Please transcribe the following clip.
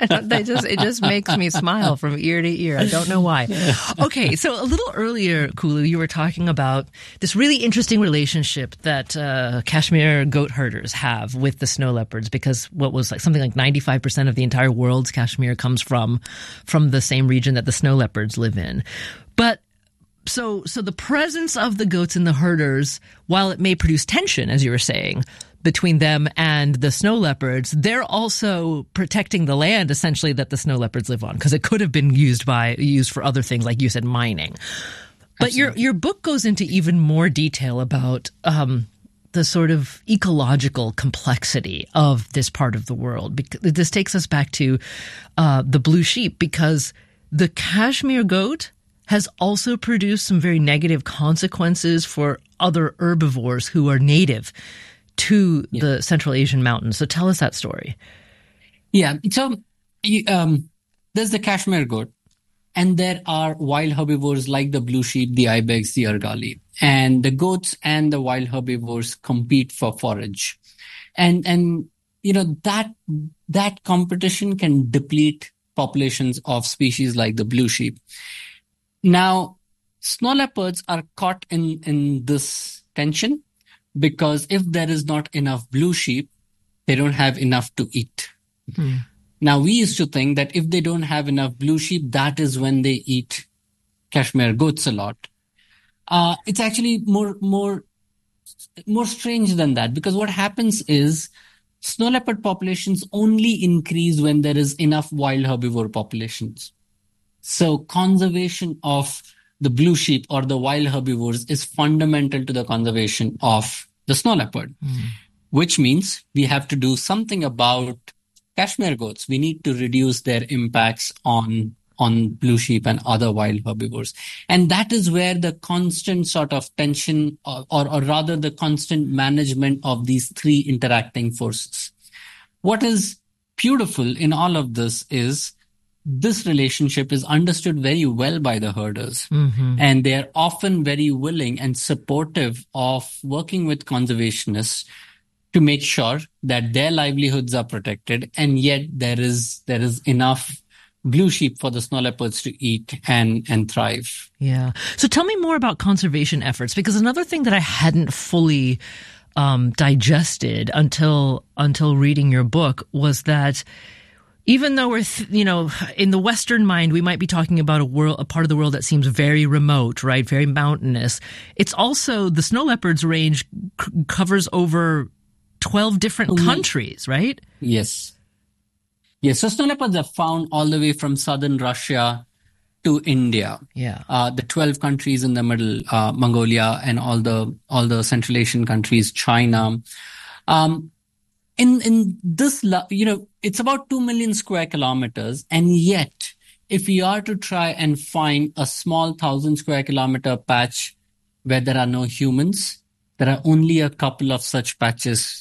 It just makes me smile from ear to ear. I don't know why. Okay, so a little earlier, Kulu, you were talking about this really interesting relationship that Kashmir goat herders have with the snow leopards, because what was like something like 95% of the entire world's Kashmir comes from the same region that the snow leopards live in. But so the presence of the goats and the herders, while it may produce tension, as you were saying, between them and the snow leopards, they're also protecting the land, essentially, that the snow leopards live on, because it could have been used for other things, like you said, mining. But Absolutely. your book goes into even more detail about the sort of ecological complexity of this part of the world. This takes us back to the blue sheep, because the Kashmir goat has also produced some very negative consequences for other herbivores who are native to the Central Asian mountains. So tell us that story. Yeah. So there's the Kashmir goat, and there are wild herbivores like the blue sheep, the ibex, the argali. And the goats and the wild herbivores compete for forage. And that competition can deplete populations of species like the blue sheep. Now, snow leopards are caught in this tension, because if there is not enough blue sheep, they don't have enough to eat. Now, we used to think that if they don't have enough blue sheep, that is when they eat Kashmir goats a lot. It's actually more strange than that, because what happens is snow leopard populations only increase when there is enough wild herbivore populations. So conservation of the blue sheep or the wild herbivores is fundamental to the conservation of the snow leopard, which means we have to do something about Kashmir goats. We need to reduce their impacts on blue sheep and other wild herbivores. And that is where the constant sort of tension, or rather the constant management of these three interacting forces. What is beautiful in all of this is this relationship is understood very well by the herders, and they are often very willing and supportive of working with conservationists to make sure that their livelihoods are protected, and yet there is enough blue sheep for the snow leopards to eat and thrive. Yeah. So tell me more about conservation efforts, because another thing that I hadn't fully digested until reading your book was that even though we're, in the Western mind, we might be talking about a part of the world that seems very remote, right? Very mountainous. It's also, the snow leopards range covers over 12 different countries, right? Yes. Yes. So snow leopards are found all the way from southern Russia to India. Yeah. The 12 countries in the middle, Mongolia, and all the Central Asian countries, China. In this, it's about 2 million square kilometers. And yet, if we are to try and find a small 1,000 square kilometer patch where there are no humans, there are only a couple of such patches